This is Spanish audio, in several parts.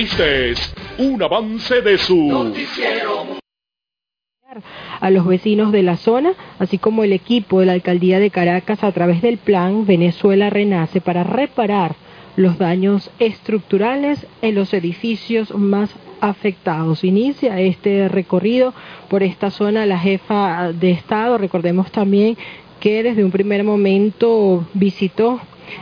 Este es un avance de su noticiero. A los vecinos de la zona, así como el equipo de la Alcaldía de Caracas a través del plan Venezuela Renace para reparar los daños estructurales en los edificios más afectados. Inicia este recorrido por esta zona la jefa de Estado. Recordemos también que desde un primer momento visitó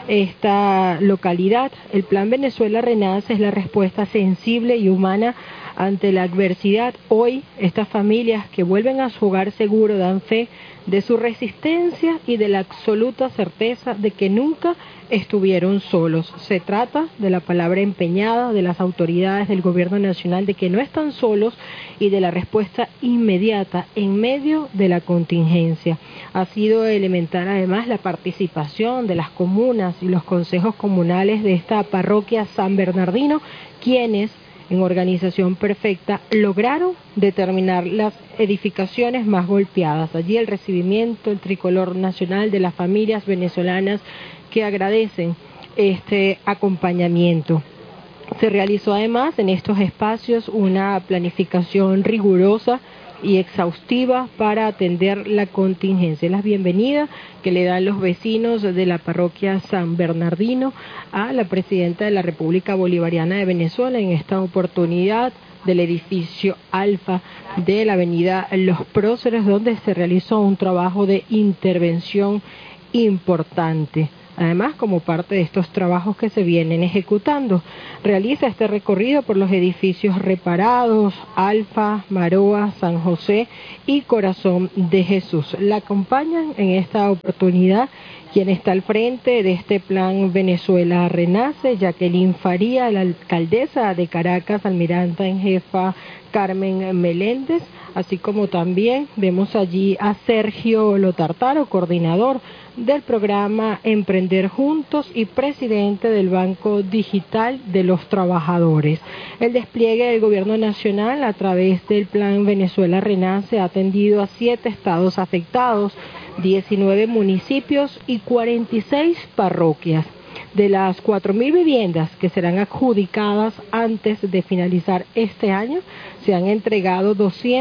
esta localidad. El plan Venezuela Renace es la respuesta sensible y humana ante la adversidad. Hoy estas familias que vuelven a su hogar seguro dan fe de su resistencia y de la absoluta certeza de que nunca estuvieron solos. Se trata de la palabra empeñada de las autoridades del gobierno nacional de que no están solos y de la respuesta inmediata en medio de la contingencia. Ha sido elemental además la participación de las comunas y los consejos comunales de esta parroquia San Bernardino, quienes en organización perfecta lograron determinar las edificaciones más golpeadas. Allí el recibimiento, el tricolor nacional de las familias venezolanas que agradecen este acompañamiento. Se realizó además en estos espacios una planificación rigurosa y exhaustiva para atender la contingencia. La bienvenida que le dan los vecinos de la parroquia San Bernardino a la presidenta de la República Bolivariana de Venezuela en esta oportunidad del edificio Alfa de la avenida Los Próceres, donde se realizó un trabajo de intervención importante. Además, como parte de estos trabajos que se vienen ejecutando, realiza este recorrido por los edificios reparados, Alfa, Maroa, San José y Corazón de Jesús. La acompañan en esta oportunidad quien está al frente de este plan Venezuela Renace, Jacqueline Faría, la alcaldesa de Caracas, almiranta en jefa Carmen Meléndez, así como también vemos allí a Sergio Lotartaro, coordinador del programa Emprender Juntos y presidente del Banco Digital de los Trabajadores. El despliegue del gobierno nacional a través del plan Venezuela Renace ha atendido a 7 estados afectados, 19 municipios y 46 parroquias. De las 4.000 viviendas que serán adjudicadas antes de finalizar este año, se han entregado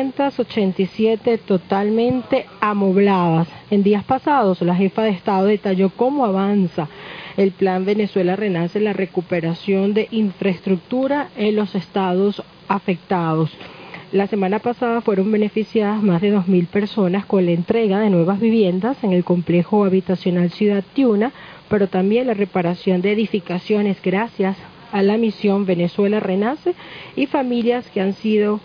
287 totalmente amobladas. En días pasados, la jefa de Estado detalló cómo avanza el plan Venezuela Renace en la recuperación de infraestructura en los estados afectados. La semana pasada fueron beneficiadas más de 2.000 personas con la entrega de nuevas viviendas en el complejo habitacional Ciudad Tiuna, pero también la reparación de edificaciones gracias a la misión Venezuela Renace y familias que han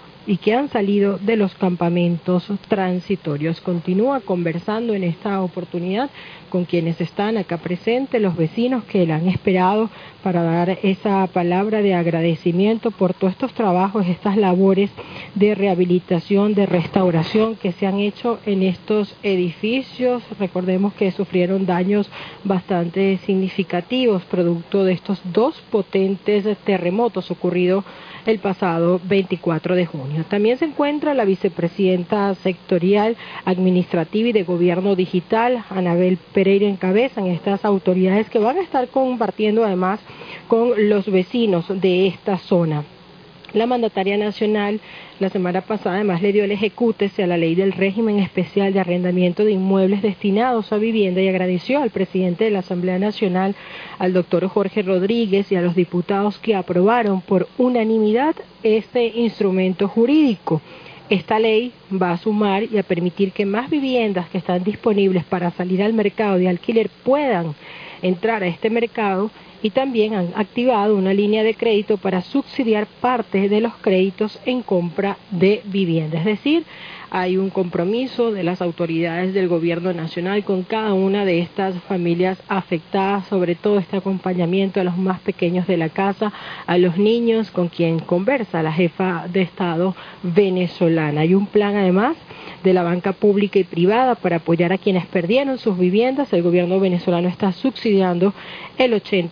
salido de los campamentos transitorios. Continúa conversando en esta oportunidad con quienes están acá presentes, los vecinos que la han esperado para dar esa palabra de agradecimiento por todos estos trabajos, estas labores de rehabilitación, de restauración que se han hecho en estos edificios. Recordemos que sufrieron daños bastante significativos producto de estos 2 potentes terremotos ocurridos el pasado 24 de junio. También se encuentra la vicepresidenta sectorial administrativa y de gobierno digital, Anabel Pereira, encabezan estas autoridades que van a estar compartiendo además con los vecinos de esta zona. La mandataria nacional la semana pasada además le dio el ejecútese a la ley del régimen especial de arrendamiento de inmuebles destinados a vivienda y agradeció al presidente de la Asamblea Nacional, al doctor Jorge Rodríguez y a los diputados que aprobaron por unanimidad este instrumento jurídico. Esta ley va a sumar y a permitir que más viviendas que están disponibles para salir al mercado de alquiler puedan entrar a este mercado y también han activado una línea de crédito para subsidiar parte de los créditos en compra de vivienda. Es decir, hay un compromiso de las autoridades del gobierno nacional con cada una de estas familias afectadas, sobre todo este acompañamiento a los más pequeños de la casa, a los niños con quien conversa la jefa de Estado venezolana. Hay un plan además de la banca pública y privada para apoyar a quienes perdieron sus viviendas. El gobierno venezolano está subsidiando el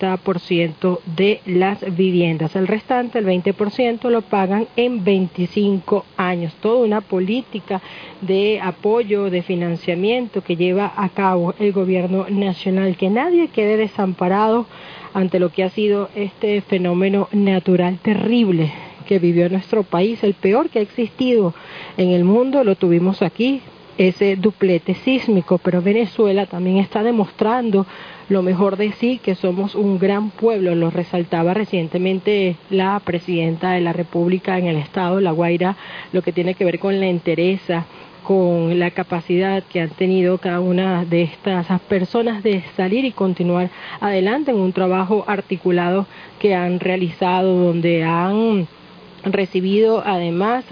80% de las viviendas. El restante, el 20%, lo pagan en 25 años. Toda una política de apoyo, de financiamiento que lleva a cabo el gobierno nacional. Que nadie quede desamparado ante lo que ha sido este fenómeno natural terrible que vivió nuestro país, el peor que ha existido en el mundo, lo tuvimos aquí, ese duplete sísmico, pero Venezuela también está demostrando lo mejor de sí, que somos un gran pueblo, lo resaltaba recientemente la presidenta de la República en el estado de La Guaira, lo que tiene que ver con la entereza, con la capacidad que han tenido cada una de estas personas de salir y continuar adelante en un trabajo articulado que han realizado, donde han recibido además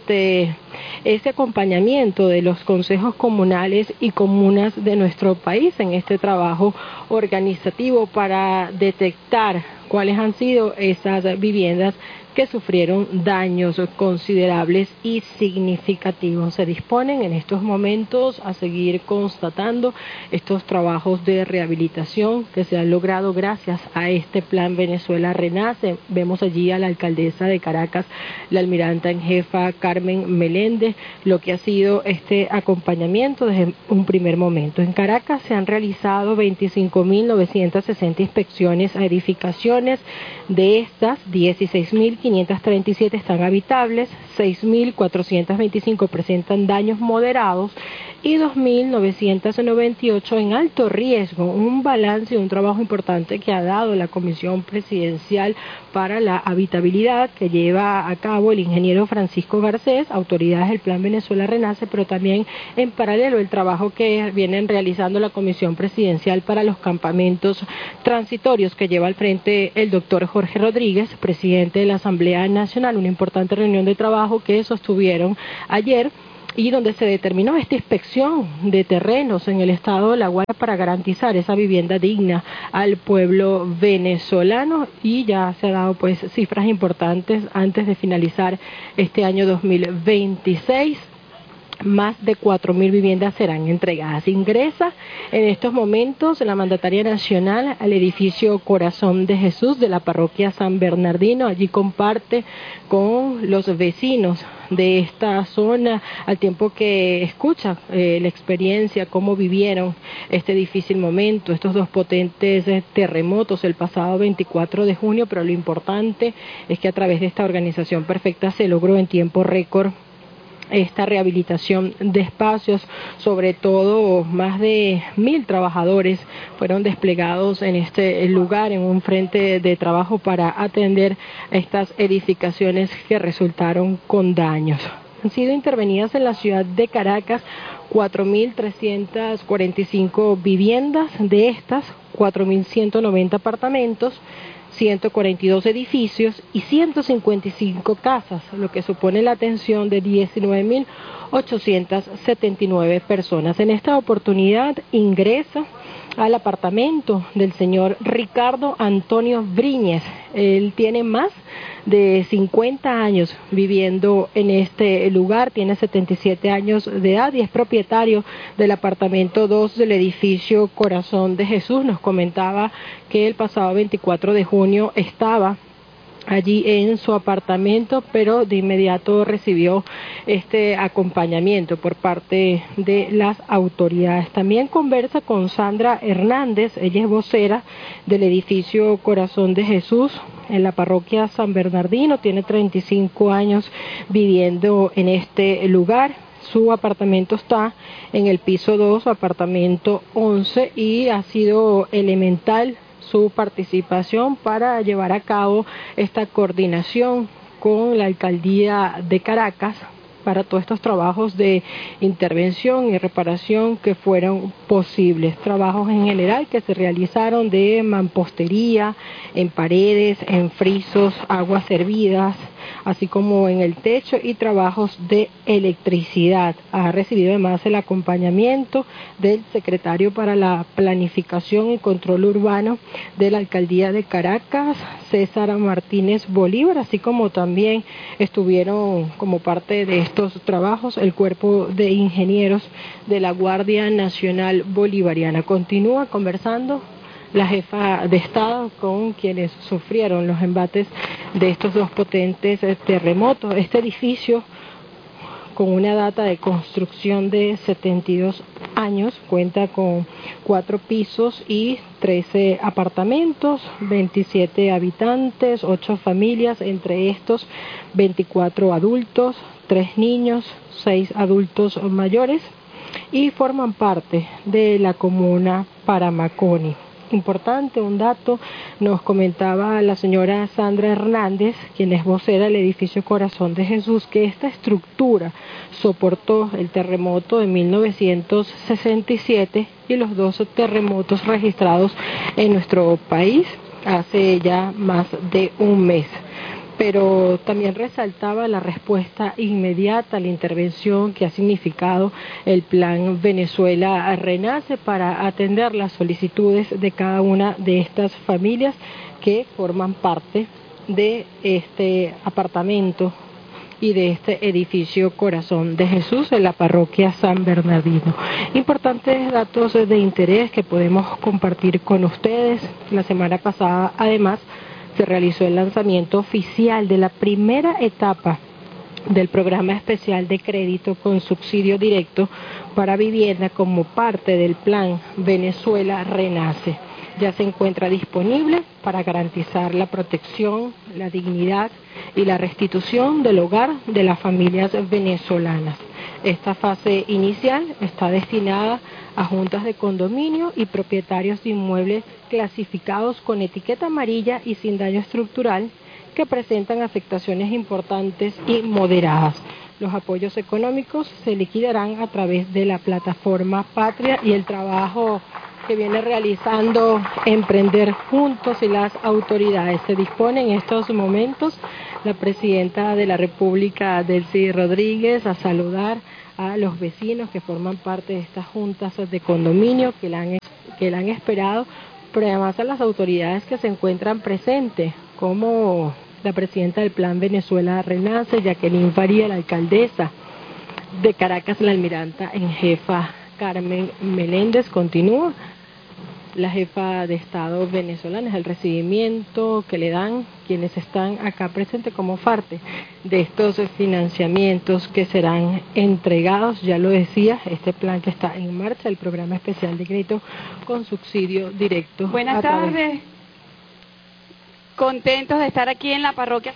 ese acompañamiento de los consejos comunales y comunas de nuestro país en este trabajo organizativo para detectar cuáles han sido esas viviendas que sufrieron daños considerables y significativos. Se disponen en estos momentos a seguir constatando estos trabajos de rehabilitación que se han logrado gracias a este plan Venezuela Renace. Vemos allí a la alcaldesa de Caracas, la almiranta en jefa Carmen Meléndez, lo que ha sido este acompañamiento desde un primer momento. En Caracas se han realizado 25.960 inspecciones a edificaciones. De estas, 16.537 están habitables, 6.425 presentan daños moderados y 2.998 en alto riesgo. Un balance y un trabajo importante que ha dado la Comisión Presidencial para la Habitabilidad, que lleva a cabo el ingeniero Francisco Garcés, autoridades del Plan Venezuela Renace, pero también en paralelo el trabajo que vienen realizando la Comisión Presidencial para los campamentos transitorios, que lleva al frente el doctor Jorge Rodríguez, presidente de la Asamblea Nacional, una importante reunión de trabajo que sostuvieron ayer y donde se determinó esta inspección de terrenos en el estado de La Guaira para garantizar esa vivienda digna al pueblo venezolano, y ya se ha dado pues cifras importantes antes de finalizar este año 2026. Más de 4.000 viviendas serán entregadas. Ingresa en estos momentos la mandataria nacional al edificio Corazón de Jesús de la parroquia San Bernardino. Allí comparte con los vecinos de esta zona, al tiempo que escucha la experiencia, cómo vivieron este difícil momento, estos dos potentes terremotos el pasado 24 de junio, pero lo importante es que a través de esta organización perfecta se logró en tiempo récord esta rehabilitación de espacios. Sobre todo más de 1.000 trabajadores fueron desplegados en este lugar, en un frente de trabajo para atender estas edificaciones que resultaron con daños. Han sido intervenidas en la ciudad de Caracas 4.345 viviendas, de estas 4.190 apartamentos, 142 edificios y 155 casas, lo que supone la atención de 19.879 personas. En esta oportunidad ingresa al apartamento del señor Ricardo Antonio Briñez. Él tiene más de 50 años viviendo en este lugar, tiene 77 años de edad y es propietario del apartamento 2 del edificio Corazón de Jesús. Nos comentaba que el pasado 24 de junio estaba allí en su apartamento, pero de inmediato recibió este acompañamiento por parte de las autoridades. También conversa con Sandra Hernández, ella es vocera del edificio Corazón de Jesús en la parroquia San Bernardino, tiene 35 años viviendo en este lugar. Su apartamento está en el piso 2, apartamento 11, y ha sido elemental su participación para llevar a cabo esta coordinación con la alcaldía de Caracas para todos estos trabajos de intervención y reparación que fueron posibles. Trabajos en general que se realizaron de mampostería, en paredes, en frisos, aguas servidas, así como en el techo, y trabajos de electricidad. Ha recibido además el acompañamiento del secretario para la Planificación y Control Urbano de la Alcaldía de Caracas, César Martínez Bolívar, así como también estuvieron como parte de estos trabajos el cuerpo de ingenieros de la Guardia Nacional Bolivariana. Continúa conversando la jefa de Estado con quienes sufrieron los embates de estos dos potentes terremotos. Este edificio con una data de construcción de 72 años, cuenta con 4 pisos y 13 apartamentos, 27 habitantes, 8 familias, entre estos 24 adultos, 3 niños, 6 adultos mayores, y forman parte de la comuna Paramaconi. Importante, un dato, nos comentaba la señora Sandra Hernández, quien es vocera del edificio Corazón de Jesús, que esta estructura soportó el terremoto de 1967 y los 2 terremotos registrados en nuestro país hace ya más de un mes. Pero también resaltaba la respuesta inmediata a la intervención que ha significado el Plan Venezuela Renace para atender las solicitudes de cada una de estas familias que forman parte de este apartamento y de este edificio Corazón de Jesús en la parroquia San Bernardino. Importantes datos de interés que podemos compartir con ustedes. La semana pasada, además, se realizó el lanzamiento oficial de la primera etapa del programa especial de crédito con subsidio directo para vivienda como parte del Plan Venezuela Renace. Ya se encuentra disponible para garantizar la protección, la dignidad y la restitución del hogar de las familias venezolanas. Esta fase inicial está destinada a juntas de condominio y propietarios de inmuebles clasificados con etiqueta amarilla y sin daño estructural que presentan afectaciones importantes y moderadas. Los apoyos económicos se liquidarán a través de la plataforma Patria y el trabajo que viene realizando Emprender Juntos y las autoridades. Se dispone en estos momentos la presidenta de la República, Delcy Rodríguez, a saludar a los vecinos que forman parte de estas juntas de condominio que la han esperado, pero además a las autoridades que se encuentran presentes, como la presidenta del Plan Venezuela Renace, Jacqueline Faría, la alcaldesa de Caracas, la almiranta en jefa Carmen Meléndez. Continúa la jefa de Estado venezolana, el recibimiento que le dan quienes están acá presentes como parte de estos financiamientos que serán entregados. Ya lo decía, este plan que está en marcha, el programa especial de crédito con subsidio directo. Buenas tardes, contentos de estar aquí en la parroquia.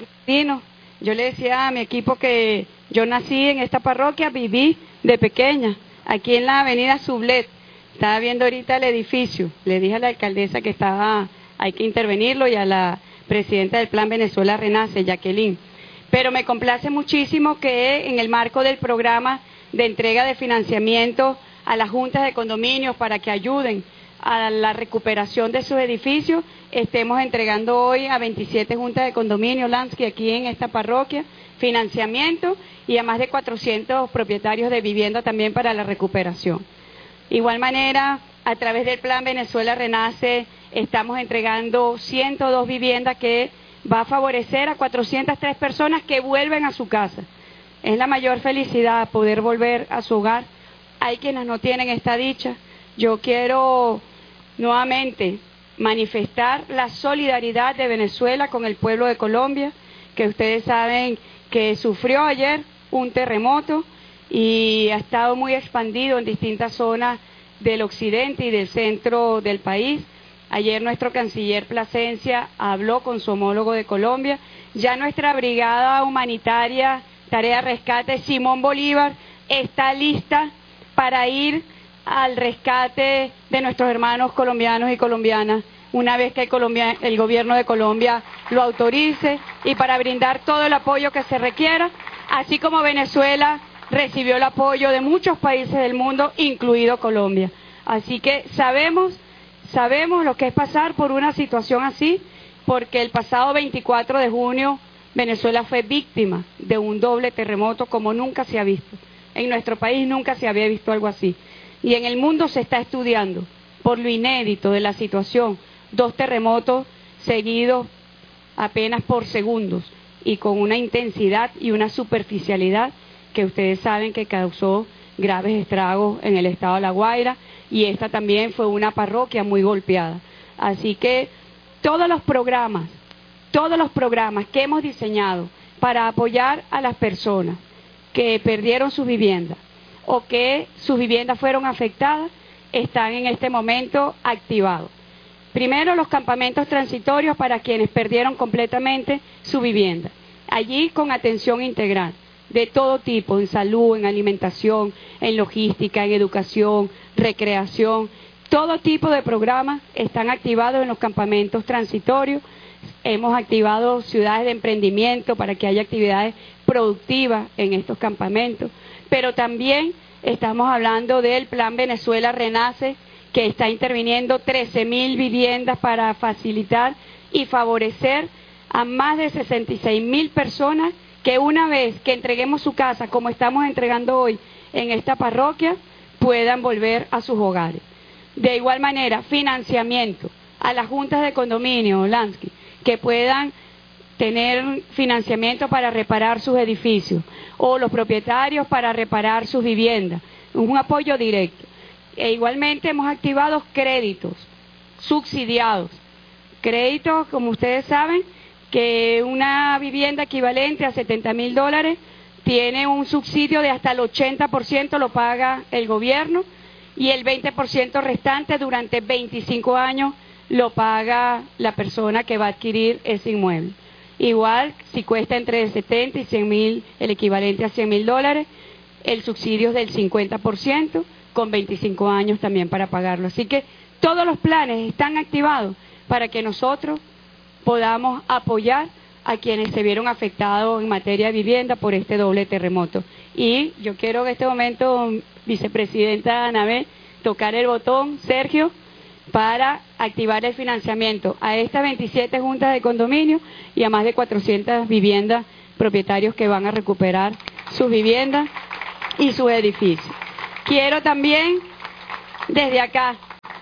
Yo le decía a mi equipo que yo nací en esta parroquia, viví de pequeña, aquí en la avenida Sublet. Estaba viendo ahorita el edificio, le dije a la alcaldesa que hay que intervenirlo, y a la presidenta del Plan Venezuela Renace, Jacqueline. Pero me complace muchísimo que en el marco del programa de entrega de financiamiento a las juntas de condominios para que ayuden a la recuperación de sus edificios, estemos entregando hoy a 27 juntas de condominio, Lansky, aquí en esta parroquia, financiamiento, y a más de 400 propietarios de vivienda también para la recuperación. Igual manera, a través del Plan Venezuela Renace, estamos entregando 102 viviendas que va a favorecer a 403 personas que vuelven a su casa. Es la mayor felicidad poder volver a su hogar. Hay quienes no tienen esta dicha. Yo quiero nuevamente manifestar la solidaridad de Venezuela con el pueblo de Colombia, que ustedes saben que sufrió ayer un terremoto y ha estado muy expandido en distintas zonas del occidente y del centro del país. Ayer nuestro canciller Plasencia habló con su homólogo de Colombia. Ya nuestra brigada humanitaria, Tarea Rescate Simón Bolívar, está lista para ir al rescate de nuestros hermanos colombianos y colombianas, una vez que el gobierno de Colombia lo autorice, y para brindar todo el apoyo que se requiera, así como Venezuela recibió el apoyo de muchos países del mundo, incluido Colombia. Así que sabemos lo que es pasar por una situación así, porque el pasado 24 de junio Venezuela fue víctima de un doble terremoto como nunca se ha visto. En nuestro país nunca se había visto algo así. Y en el mundo se está estudiando, por lo inédito de la situación, 2 terremotos seguidos apenas por segundos y con una intensidad y una superficialidad que ustedes saben que causó graves estragos en el estado de La Guaira, y esta también fue una parroquia muy golpeada. Así que todos los programas que hemos diseñado para apoyar a las personas que perdieron sus viviendas o que sus viviendas fueron afectadas están en este momento activados. Primero, los campamentos transitorios para quienes perdieron completamente su vivienda. Allí con atención integral de todo tipo, en salud, en alimentación, en logística, en educación, recreación. Todo tipo de programas están activados en los campamentos transitorios. Hemos activado ciudades de emprendimiento para que haya actividades productivas en estos campamentos. Pero también estamos hablando del Plan Venezuela Renace, que está interviniendo 13.000 viviendas para facilitar y favorecer a más de 66.000 personas que una vez que entreguemos su casa, como estamos entregando hoy en esta parroquia, puedan volver a sus hogares. De igual manera, financiamiento a las juntas de condominio, Lansky, que puedan tener financiamiento para reparar sus edificios, o los propietarios para reparar sus viviendas, un apoyo directo. E igualmente hemos activado créditos subsidiados, créditos, como ustedes saben, que una vivienda equivalente a $70.000 tiene un subsidio de hasta el 80% lo paga el gobierno y el 20% restante durante 25 años lo paga la persona que va a adquirir ese inmueble. Igual, si cuesta entre 70 y 100.000, el equivalente a $100.000, el subsidio es del 50%, con 25 años también para pagarlo. Así que todos los planes están activados para que nosotros podamos apoyar a quienes se vieron afectados en materia de vivienda por este doble terremoto. Y yo quiero en este momento, vicepresidenta Anabel, tocar el botón, Sergio, para activar el financiamiento a estas 27 juntas de condominio y a más de 400 viviendas, propietarios que van a recuperar sus viviendas y sus edificios. Quiero también, desde acá,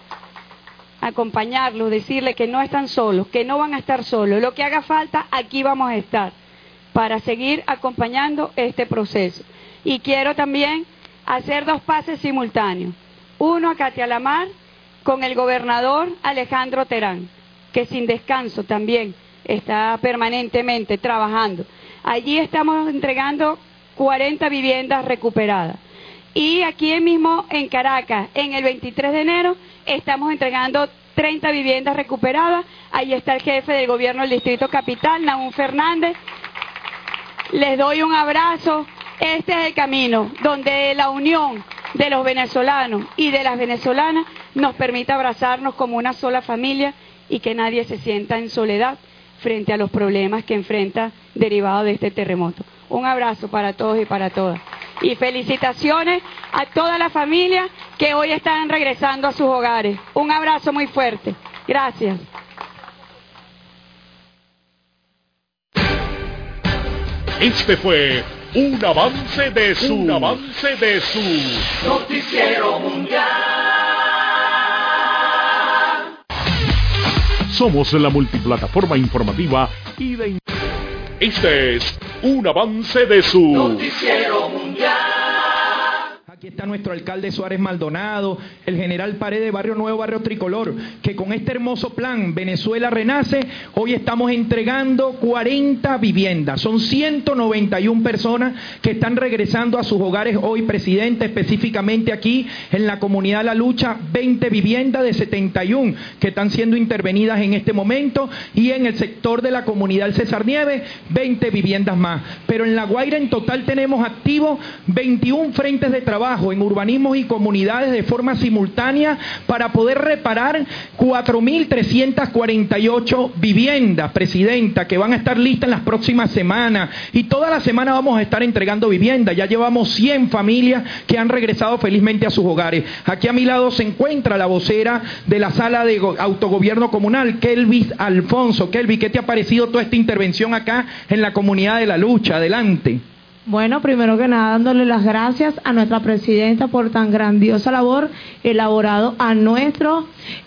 acompañarlos, decirles que no están solos, que no van a estar solos. Lo que haga falta, aquí vamos a estar para seguir acompañando este proceso. Y quiero también hacer 2 pases simultáneos. Uno a Catialamar con el gobernador Alejandro Terán, que sin descanso también está permanentemente trabajando. Allí estamos entregando 40 viviendas recuperadas. Y aquí mismo en Caracas, en el 23 de enero, estamos entregando 30 viviendas recuperadas. Ahí está el jefe del gobierno del Distrito Capital, Nahum Fernández. Les doy un abrazo. Este es el camino donde la unión de los venezolanos y de las venezolanas nos permite abrazarnos como una sola familia y que nadie se sienta en soledad frente a los problemas que enfrenta derivados de este terremoto. Un abrazo para todos y para todas. Y felicitaciones a toda la familia que hoy están regresando a sus hogares. Un abrazo muy fuerte. Gracias. Este fue un avance de su Noticiero Mundial. Somos la multiplataforma informativa y de... Este es un avance de su Noticiero Mundial. Aquí está nuestro alcalde Suárez Maldonado, el general Paredes, Barrio Nuevo, Barrio Tricolor, que con este hermoso plan Venezuela Renace, hoy estamos entregando 40 viviendas. Son 191 personas que están regresando a sus hogares hoy, presidente, específicamente aquí en la comunidad La Lucha, 20 viviendas de 71 que están siendo intervenidas en este momento, y en el sector de la comunidad César Nieves, 20 viviendas más. Pero en La Guaira en total tenemos activos 21 frentes de trabajo en urbanismos y comunidades de forma simultánea para poder reparar 4.348 viviendas, presidenta, que van a estar listas en las próximas semanas, y toda la semana vamos a estar entregando viviendas. Ya llevamos 100 familias que han regresado felizmente a sus hogares. Aquí a mi lado se encuentra la vocera de la sala de autogobierno comunal, Kelvis Alfonso. Kelvis, ¿qué te ha parecido toda esta intervención acá en la comunidad de La Lucha? Adelante. Bueno, primero que nada, dándole las gracias a nuestra presidenta por tan grandiosa labor elaborado a nuestra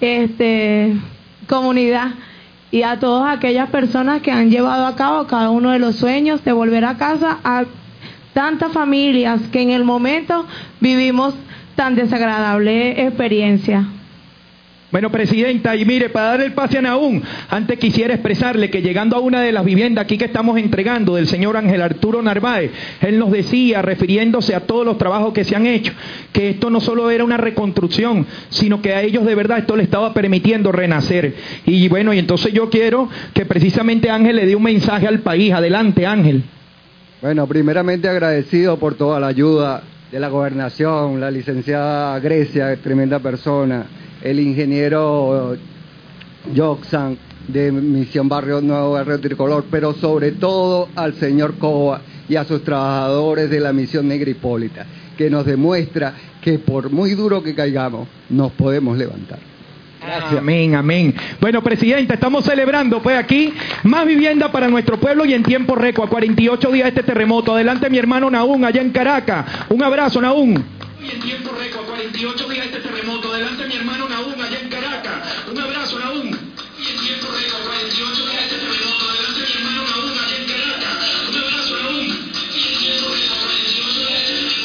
comunidad y a todas aquellas personas que han llevado a cabo cada uno de los sueños de volver a casa, a tantas familias que en el momento vivimos tan desagradable experiencia. Bueno, presidenta, y mire, para dar el pase a Nahum, antes quisiera expresarle que llegando a una de las viviendas aquí que estamos entregando del señor Ángel Arturo Narváez, él nos decía, refiriéndose a todos los trabajos que se han hecho, que esto no solo era una reconstrucción, sino que a ellos de verdad esto le estaba permitiendo renacer. Y bueno, y entonces yo quiero que precisamente Ángel le dé un mensaje al país. Adelante, Ángel. Bueno, primeramente agradecido por toda la ayuda de la gobernación, la licenciada Grecia, tremenda persona, el ingeniero Joxan de Misión Barrio Nuevo, Barrio Tricolor, pero sobre todo al señor Cova y a sus trabajadores de la Misión Negra Hipólita, que nos demuestra que por muy duro que caigamos, nos podemos levantar. Gracias. Amén, amén. Bueno, presidenta, estamos celebrando pues aquí más vivienda para nuestro pueblo y en tiempo récord, a 48 días de este terremoto. Adelante mi hermano Nahum, allá en Caracas. Un abrazo, Nahum. Y en tiempo récord, 48 días de este terremoto. Adelante mi hermano Nahum, allá en Caracas. Un abrazo, Nahum. Y en tiempo récord, 48 días de este terremoto. Adelante mi hermano Nahum, allá en Caracas. Un abrazo, Nahum. Y en tiempo récord, 48 días de este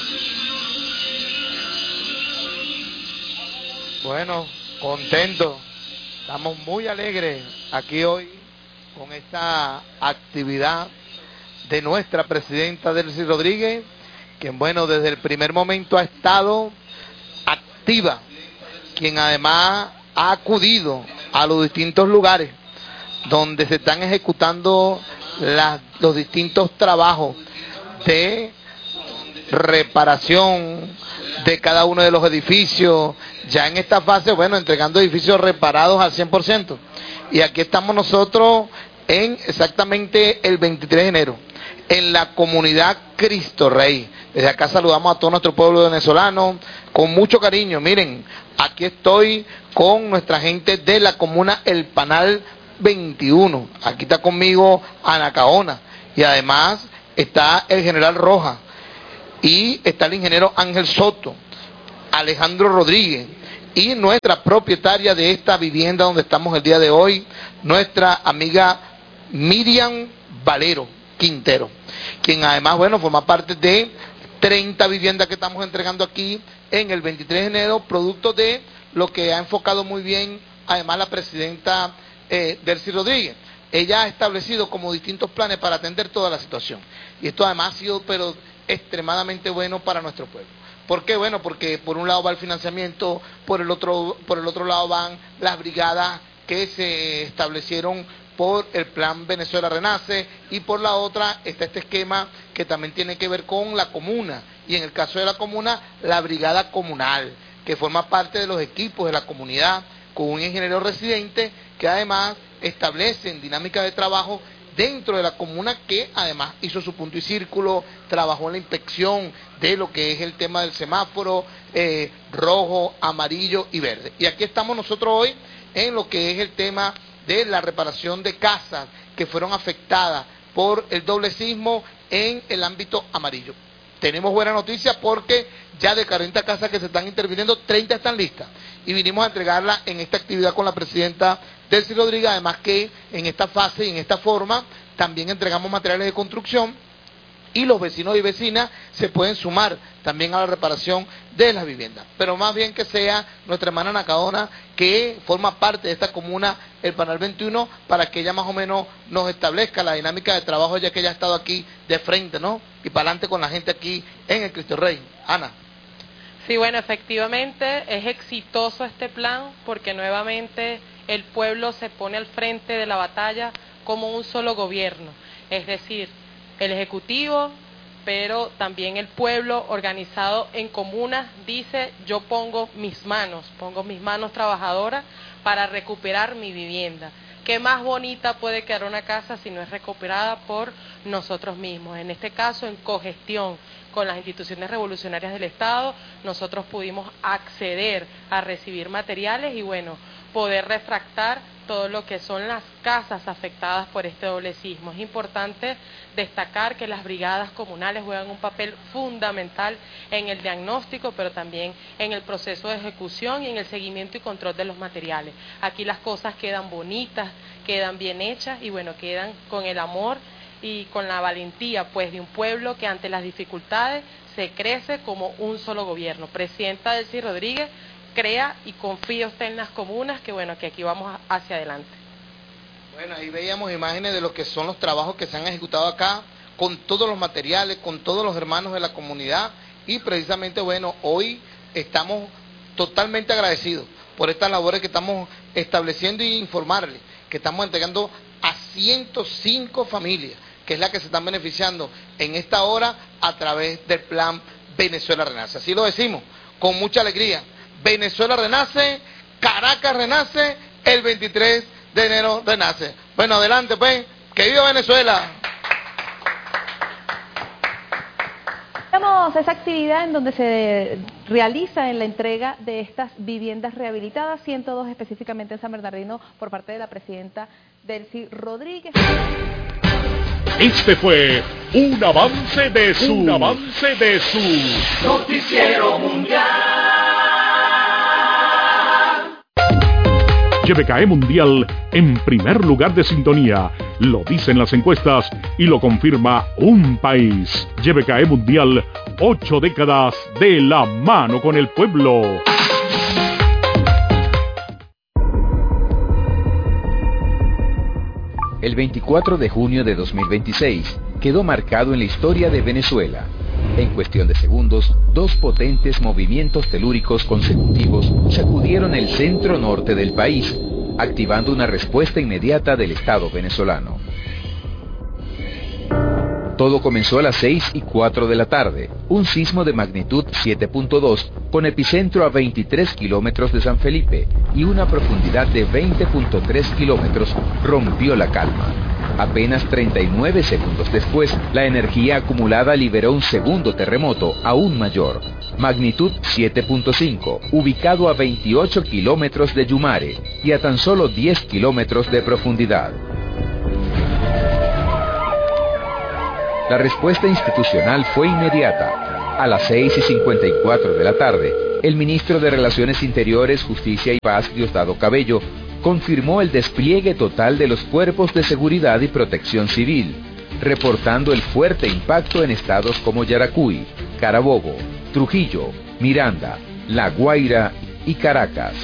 terremoto. Bueno, contento, estamos muy alegres aquí hoy con esta actividad de nuestra presidenta Delcy Rodríguez, quien bueno, desde el primer momento ha estado activa, quien además ha acudido a los distintos lugares donde se están ejecutando los distintos trabajos de reparación de cada uno de los edificios, ya en esta fase, bueno, entregando edificios reparados al 100%. Y aquí estamos nosotros en exactamente el 23 de enero, en la comunidad Cristo Rey. Desde acá saludamos a todo nuestro pueblo venezolano con mucho cariño. Miren, aquí estoy con nuestra gente de la comuna El Panal 21. Aquí está conmigo Anacaona y además está el general Rojas y está el ingeniero Ángel Soto, Alejandro Rodríguez y nuestra propietaria de esta vivienda donde estamos el día de hoy, nuestra amiga Miriam Valero Quintero, quien además, bueno, forma parte de 30 viviendas que estamos entregando aquí en el 23 de enero, producto de lo que ha enfocado muy bien además la presidenta Delcy Rodríguez. Ella ha establecido como distintos planes para atender toda la situación. Y esto además ha sido pero extremadamente bueno para nuestro pueblo. ¿Por qué? Bueno, porque por un lado va el financiamiento, por el otro lado van las brigadas que se establecieron por el Plan Venezuela Renace, y por la otra está este esquema que también tiene que ver con la comuna, y en el caso de la comuna, la brigada comunal, que forma parte de los equipos de la comunidad, con un ingeniero residente que además establecen dinámica de trabajo dentro de la comuna, que además hizo su punto y círculo, trabajó en la inspección de lo que es el tema del semáforo rojo, amarillo y verde. Y aquí estamos nosotros hoy en lo que es el tema de la reparación de casas que fueron afectadas por el doble sismo en el ámbito amarillo. Tenemos buena noticia porque ya de 40 casas que se están interviniendo, 30 están listas. Y vinimos a entregarla en esta actividad con la presidenta Delcy Rodríguez, además que en esta fase y en esta forma también entregamos materiales de construcción y los vecinos y vecinas se pueden sumar también a la reparación de las viviendas. Pero más bien que sea nuestra hermana Anacaona, que forma parte de esta comuna, el Panal 21, para que ella más o menos nos establezca la dinámica de trabajo, ya que ella ha estado aquí de frente, ¿no? Y para adelante con la gente aquí en el Cristo Rey. Ana. Sí, bueno, efectivamente es exitoso este plan porque nuevamente el pueblo se pone al frente de la batalla como un solo gobierno, es decir, el Ejecutivo, pero también el pueblo organizado en comunas dice: yo pongo mis manos trabajadoras para recuperar mi vivienda. ¿Qué más bonita puede quedar una casa si no es recuperada por nosotros mismos? En este caso, en cogestión con las instituciones revolucionarias del Estado, nosotros pudimos acceder a recibir materiales y bueno, poder refractar todo lo que son las casas afectadas por este doble sismo. Es importante destacar que las brigadas comunales juegan un papel fundamental en el diagnóstico, pero también en el proceso de ejecución y en el seguimiento y control de los materiales. Aquí las cosas quedan bonitas, quedan bien hechas y bueno, quedan con el amor y con la valentía pues de un pueblo que ante las dificultades se crece como un solo gobierno. Presidenta Delcy Rodríguez, crea y confíe usted en las comunas, que bueno, que aquí vamos hacia adelante. Bueno, ahí veíamos imágenes de lo que son los trabajos que se han ejecutado acá, con todos los materiales, con todos los hermanos de la comunidad, y precisamente, bueno, hoy estamos totalmente agradecidos por estas labores que estamos estableciendo y informarles que estamos entregando a 105 familias, que es la que se están beneficiando en esta hora a través del plan Venezuela Renace. Así lo decimos, con mucha alegría. Venezuela renace, Caracas renace, el 23 de enero renace. Bueno, adelante pues, que viva Venezuela. Tenemos esa actividad en donde se realiza en la entrega de estas viviendas rehabilitadas, 102 específicamente en San Bernardino, por parte de la presidenta Delcy Rodríguez. Este fue un avance de su Noticiero Mundial. YBKE Mundial en primer lugar de sintonía. Lo dicen las encuestas y lo confirma un país. YBKE Mundial, 8 décadas de la mano con el pueblo. El 24 de junio de 2026 quedó marcado en la historia de Venezuela. En cuestión de segundos, dos potentes movimientos telúricos consecutivos sacudieron el centro norte del país, activando una respuesta inmediata del Estado venezolano. Todo comenzó a las 6:04 de la tarde, un sismo de magnitud 7.2 con epicentro a 23 kilómetros de San Felipe y una profundidad de 20.3 kilómetros rompió la calma. Apenas 39 segundos después, la energía acumulada liberó un segundo terremoto aún mayor, magnitud 7.5, ubicado a 28 kilómetros de Yumare y a tan solo 10 kilómetros de profundidad. La respuesta institucional fue inmediata. A las 6:54 de la tarde, el ministro de Relaciones Interiores, Justicia y Paz, Diosdado Cabello, confirmó el despliegue total de los cuerpos de seguridad y protección civil, reportando el fuerte impacto en estados como Yaracuy, Carabobo, Trujillo, Miranda, La Guaira y Caracas.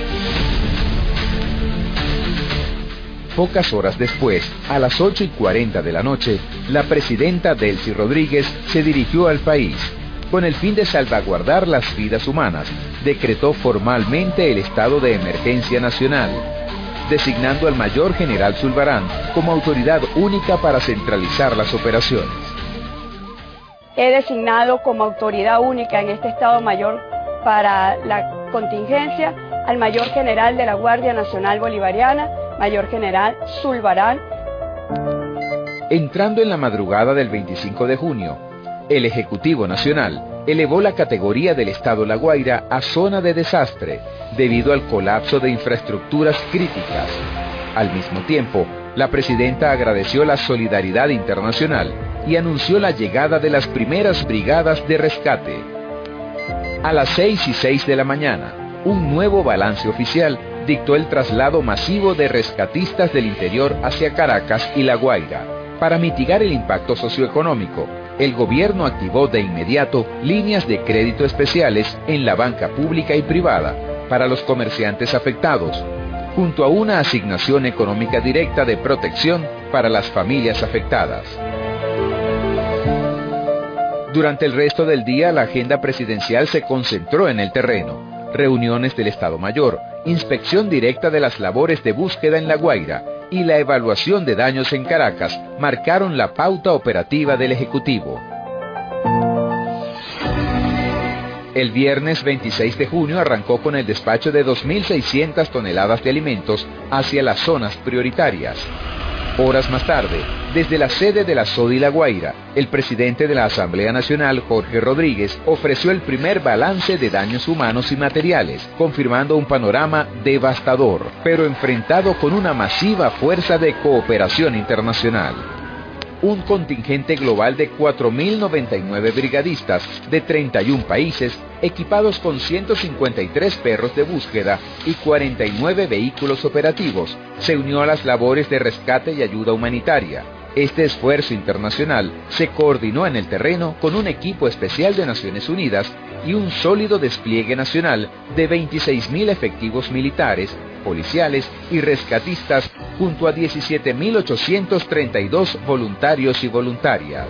Pocas horas después, a las 8:40 de la noche, la presidenta Delcy Rodríguez se dirigió al país. Con el fin de salvaguardar las vidas humanas, decretó formalmente el estado de emergencia nacional, designando al mayor general Zulbarán como autoridad única para centralizar las operaciones. He designado como autoridad única en este Estado Mayor para la contingencia al mayor general de la Guardia Nacional Bolivariana, mayor general Zulbarán. Entrando en la madrugada del 25 de junio, el Ejecutivo Nacional elevó la categoría del Estado La Guaira a zona de desastre debido al colapso de infraestructuras críticas. Al mismo tiempo, la presidenta agradeció la solidaridad internacional y anunció la llegada de las primeras brigadas de rescate. A las 6:06 de la mañana, un nuevo balance oficial dictó el traslado masivo de rescatistas del interior hacia Caracas y La Guaira. Para mitigar el impacto socioeconómico, el gobierno activó de inmediato líneas de crédito especiales en la banca pública y privada para los comerciantes afectados, junto a una asignación económica directa de protección para las familias afectadas. Durante el resto del día, la agenda presidencial se concentró en el terreno: reuniones del Estado Mayor, inspección directa de las labores de búsqueda en La Guaira y la evaluación de daños en Caracas marcaron la pauta operativa del Ejecutivo. El viernes 26 de junio arrancó con el despacho de 2.600 toneladas de alimentos hacia las zonas prioritarias. Horas más tarde, desde la sede de la SODI La Guaira, el presidente de la Asamblea Nacional, Jorge Rodríguez, ofreció el primer balance de daños humanos y materiales, confirmando un panorama devastador, pero enfrentado con una masiva fuerza de cooperación internacional. Un contingente global de 4.099 brigadistas de 31 países, equipados con 153 perros de búsqueda y 49 vehículos operativos, se unió a las labores de rescate y ayuda humanitaria, Este esfuerzo internacional se coordinó en el terreno con un equipo especial de Naciones Unidas y un sólido despliegue nacional de 26.000 efectivos militares, policiales y rescatistas junto a 17.832 voluntarios y voluntarias.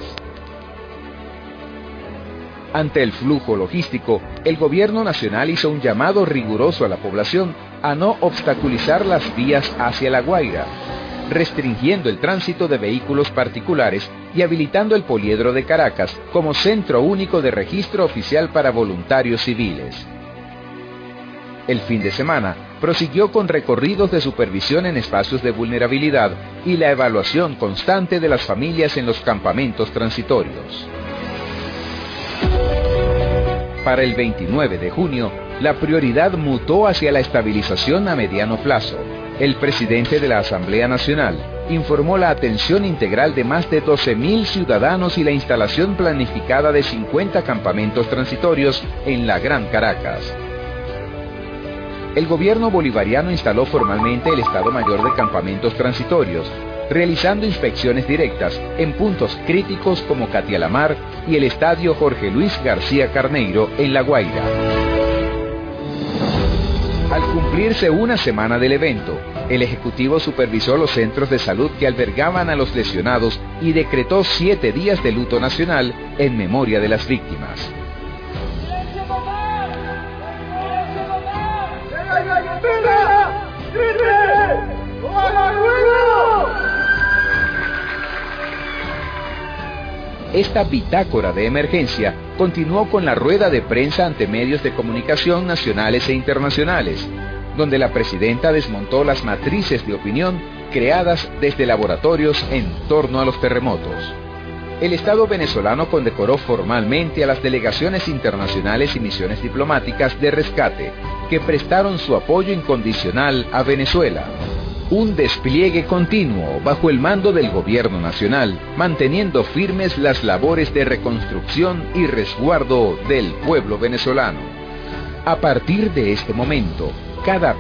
Ante el flujo logístico, el gobierno nacional hizo un llamado riguroso a la población a no obstaculizar las vías hacia La Guaira, restringiendo el tránsito de vehículos particulares y habilitando el poliedro de Caracas como centro único de registro oficial para voluntarios civiles. El fin de semana prosiguió con recorridos de supervisión en espacios de vulnerabilidad y la evaluación constante de las familias en los campamentos transitorios. Para el 29 de junio, la prioridad mutó hacia la estabilización a mediano plazo. El presidente de la Asamblea Nacional informó la atención integral de más de 12.000 ciudadanos y la instalación planificada de 50 campamentos transitorios en la Gran Caracas. El gobierno bolivariano instaló formalmente el Estado Mayor de Campamentos Transitorios, realizando inspecciones directas en puntos críticos como Catialamar y el Estadio Jorge Luis García Carneiro en La Guaira. Al cumplirse una semana del evento, el Ejecutivo supervisó los centros de salud que albergaban a los lesionados y decretó 7 días de luto nacional en memoria de las víctimas. Esta bitácora de emergencia continuó con la rueda de prensa ante medios de comunicación nacionales e internacionales, donde la presidenta desmontó las matrices de opinión creadas desde laboratorios en torno a los terremotos. El Estado venezolano condecoró formalmente a las delegaciones internacionales y misiones diplomáticas de rescate, que prestaron su apoyo incondicional a Venezuela. Un despliegue continuo bajo el mando del gobierno nacional, manteniendo firmes las labores de reconstrucción y resguardo del pueblo venezolano. A partir de este momento, cada